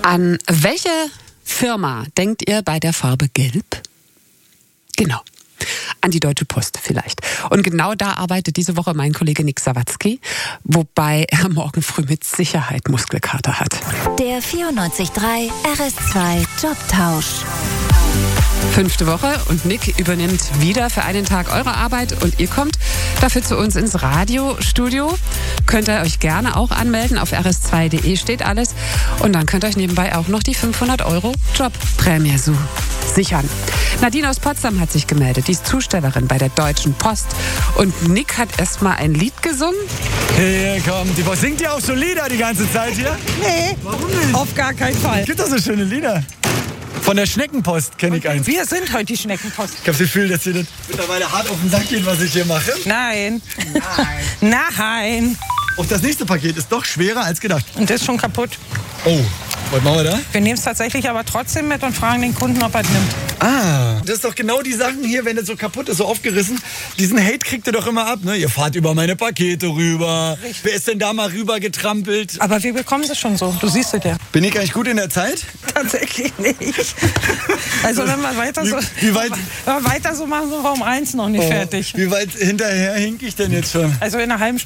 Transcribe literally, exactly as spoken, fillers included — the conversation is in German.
An welche Firma denkt ihr bei der Farbe Gelb? Genau. An die Deutsche Post vielleicht. Und genau da arbeitet diese Woche mein Kollege Nick Sawatzki, wobei er morgen früh mit Sicherheit Muskelkater hat. Der vierundneunzig Komma drei R S zwei Jobtausch. Fünfte Woche und Nick übernimmt wieder für einen Tag eure Arbeit und ihr kommt dafür zu uns ins Radiostudio. Könnt ihr euch gerne auch anmelden, auf r s zwei punkt de steht alles. Und dann könnt ihr euch nebenbei auch noch die fünfhundert Euro Jobprämie so sichern. Nadine aus Potsdam hat sich gemeldet, die ist Zustellerin bei der Deutschen Post. Und Nick hat erstmal ein Lied gesungen. Hey, komm, die Post singt ja auch so Lieder die ganze Zeit hier? Nee, Warum nicht? auf gar keinen Fall. Gibt doch so schöne Lieder. Von der Schneckenpost kenne ich eins. Wir sind heute die Schneckenpost. Ich habe das Gefühl, dass ihr das mittlerweile hart auf den Sack geht, was ich hier mache. Nein. Nein. Nein. Auch das nächste Paket ist doch schwerer als gedacht. Und das ist schon kaputt. Oh, was machen wir da? Wir nehmen es tatsächlich aber trotzdem mit und fragen den Kunden, ob er es nimmt. Ah, das ist doch genau die Sachen hier, wenn das so kaputt ist, so aufgerissen. Diesen Hate kriegt ihr doch immer ab, ne? Ihr fahrt über meine Pakete rüber. Richtig. Wer ist denn da mal rüber getrampelt? Aber wir bekommen es schon so. Du siehst es ja. Bin ich eigentlich gut in der Zeit? Tatsächlich nicht. Also wenn wir weiter so, Wie, wie weit, wenn wir weiter so machen, sind wir um eins noch nicht oh, fertig. wie weit hinterher hink ich denn jetzt schon? Also in einer halben Stunde.